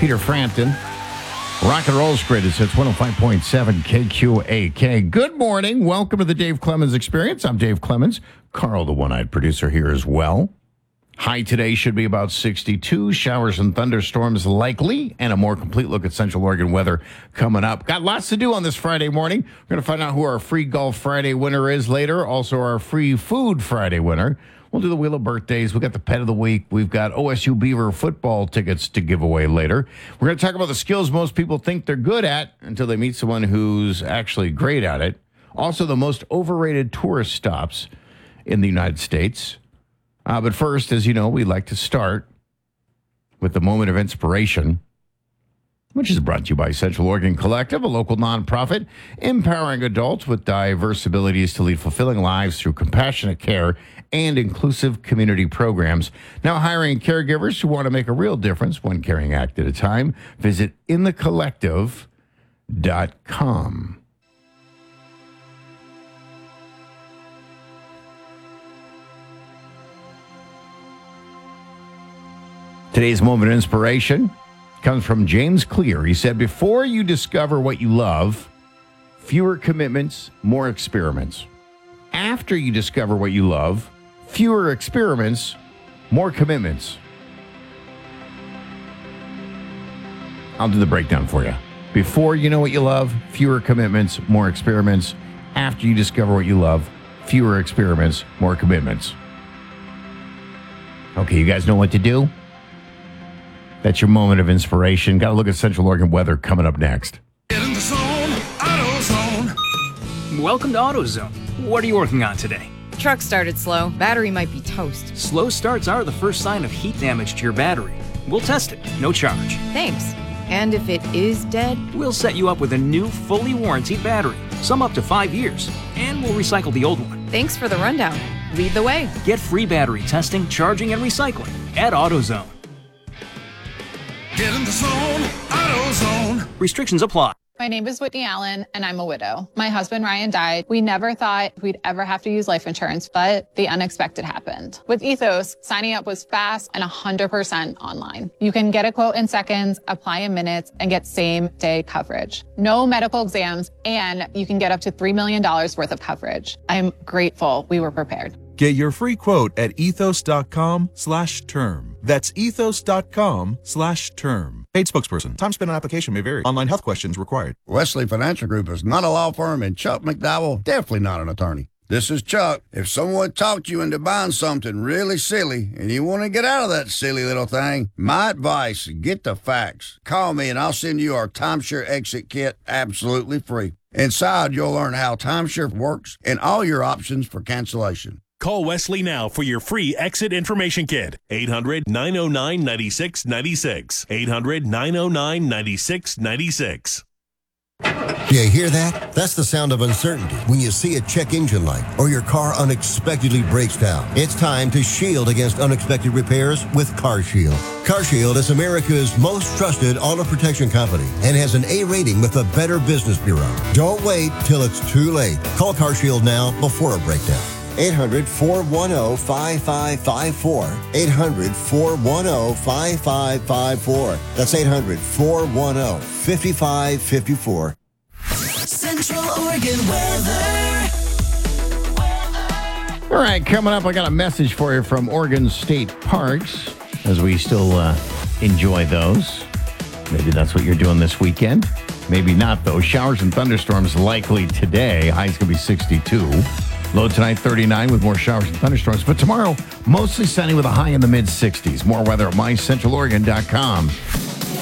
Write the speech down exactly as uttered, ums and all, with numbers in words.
Peter Frampton. Rock and Roll's greatest hits, one oh five point seven K Q A K. Good morning. Welcome to the Dave Clemens Experience. I'm Dave Clemens. Carl, the one-eyed producer, here as well. High today should be about sixty-two. Showers and thunderstorms likely, and a more complete look at Central Oregon weather coming up. Got lots to do on this Friday morning. We're going to find out who our Free Golf Friday winner is later. Also, our Free Food Friday winner. We'll do the Wheel of Birthdays. We've got the Pet of the Week. We've got O S U Beaver football tickets to give away later. We're going to talk about the skills most people think they're good at until they meet someone who's actually great at it. Also, the most overrated tourist stops in the United States. Uh, but first, as you know, we like to start with the moment of inspiration, which is brought to you by Central Oregon Collective, a local nonprofit empowering adults with diverse abilities to lead fulfilling lives through compassionate care and inclusive community programs. Now hiring caregivers who want to make a real difference, one caring act at a time. Visit in the collective dot com. Today's moment of inspiration comes from James Clear. He said, before you discover what you love, fewer commitments, more experiments. After you discover what you love, fewer experiments, more commitments. I'll do the breakdown for you. Before you know what you love, fewer commitments, more experiments. After you discover what you love, fewer experiments, more commitments. Okay, you guys know what to do? That's your moment of inspiration. Got to look at Central Oregon weather coming up next. Get in the zone, AutoZone. Welcome to AutoZone. What are you working on today? Truck started slow. Battery might be toast. Slow starts are the first sign of heat damage to your battery. We'll test it, no charge. Thanks. And if it is dead? We'll set you up with a new, fully warranted battery, some up to five years, and we'll recycle the old one. Thanks for the rundown. Lead the way. Get free battery testing, charging, and recycling at AutoZone. Get in the zone, AutoZone. Restrictions apply. My name is Whitney Allen, and I'm a widow. My husband, Ryan, died. We never thought we'd ever have to use life insurance, but the unexpected happened. With Ethos, signing up was fast and one hundred percent online. You can get a quote in seconds, apply in minutes, and get same-day coverage. No medical exams, and you can get up to three million dollars worth of coverage. I'm grateful we were prepared. Get your free quote at ethos.com slash term. That's ethos.com slash term. Paid spokesperson. Time spent on application may vary. Online health questions required. Wesley Financial Group is not a law firm, and Chuck McDowell definitely not an attorney. This is Chuck. If someone talked you into buying something really silly and you want to get out of that silly little thing, my advice, get the facts. Call me and I'll send you our timeshare exit kit absolutely free. Inside, you'll learn how timeshare works and all your options for cancellation. Call Wesley now for your free exit information kit. eight hundred, nine oh nine, nine six nine six. eight hundred, nine oh nine, nine six nine six. You hear that? That's the sound of uncertainty when you see a check engine light or your car unexpectedly breaks down. It's time to shield against unexpected repairs with CarShield. CarShield is America's most trusted auto protection company and has an A rating with the Better Business Bureau. Don't wait till it's too late. Call CarShield now before a breakdown. eight hundred, four one zero, five five five four. eight hundred, four one zero, five five five four. That's eight hundred, four one zero, five five five four. Central Oregon weather. All right, coming up, I got a message for you from Oregon State Parks as we still uh, enjoy those. Maybe that's what you're doing this weekend. Maybe not, though. Showers and thunderstorms likely today. High's going to be sixty-two. Low tonight, thirty-nine with more showers and thunderstorms. But tomorrow, mostly sunny with a high in the mid-sixties. More weather at my central oregon dot com.